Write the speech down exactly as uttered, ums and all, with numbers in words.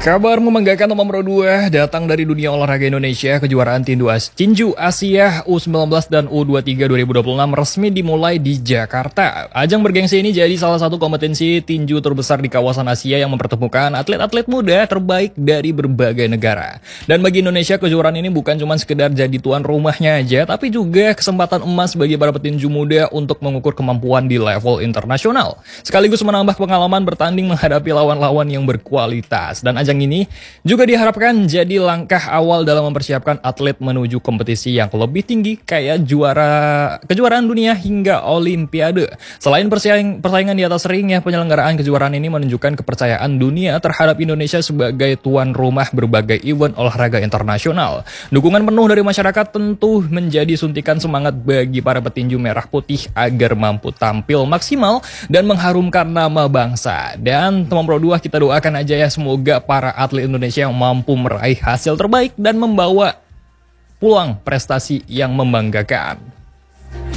Kabar membanggakan nomor dua datang dari dunia olahraga Indonesia. Kejuaraan Tinju As- Tinju Asia U sembilan belas dan U dua puluh tiga dua ribu dua puluh enam resmi dimulai di Jakarta. Ajang bergengsi ini jadi salah satu kompetensi tinju terbesar di kawasan Asia yang mempertemukan atlet-atlet muda terbaik dari berbagai negara. Dan bagi Indonesia, kejuaraan ini bukan cuma sekedar jadi tuan rumahnya aja, tapi juga kesempatan emas bagi para petinju muda untuk mengukur kemampuan di level internasional. Sekaligus menambah pengalaman bertanding menghadapi lawan-lawan yang berkualitas. Dan ajang ini juga diharapkan jadi langkah awal dalam mempersiapkan atlet menuju kompetisi yang lebih tinggi kayak juara kejuaraan dunia hingga olimpiade. Selain persaing, persaingan di atas ring, ya, penyelenggaraan kejuaraan ini menunjukkan kepercayaan dunia terhadap Indonesia sebagai tuan rumah berbagai event olahraga internasional. Dukungan penuh dari masyarakat tentu menjadi suntikan semangat bagi para petinju merah putih agar mampu tampil maksimal dan mengharumkan nama bangsa. Dan teman Pro dua, kita doakan aja ya, semoga para para atlet Indonesia yang mampu meraih hasil terbaik dan membawa pulang prestasi yang membanggakan.